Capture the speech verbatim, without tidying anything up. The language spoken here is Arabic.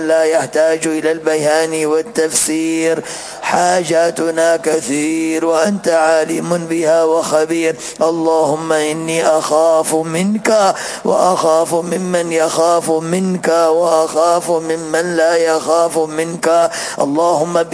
لا يحتاج إلى البيان والتفسير. حاجاتنا كثير وأنت عالم بها وخبير. اللهم إني أخاف منك وأخاف ممن يخاف منك وأخاف ممن لا يخاف منك. اللهم